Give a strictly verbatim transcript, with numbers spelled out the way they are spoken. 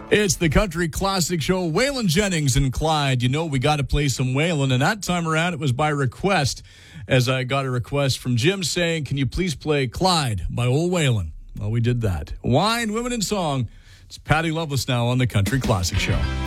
It's the Country Classic Show. Waylon Jennings and Clyde. You know we got to play some Waylon, and that time around it was by request, as I got a request from Jim saying, can you please play Clyde by old Waylon? Well, we did that. Wine, Women, and Song. It's Patty Loveless now on the Country Classic Show.